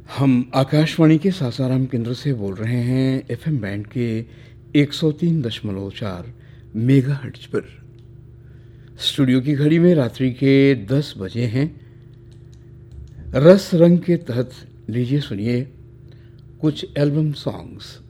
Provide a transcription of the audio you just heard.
हम आकाशवाणी के सासाराम केंद्र से बोल रहे हैं एफएम बैंड के 103.4 मेगाहर्ट्ज पर। स्टूडियो की घड़ी में रात्रि के 10 बजे हैं। रस रंग के तहत लीजिए सुनिए कुछ एल्बम सॉन्ग्स।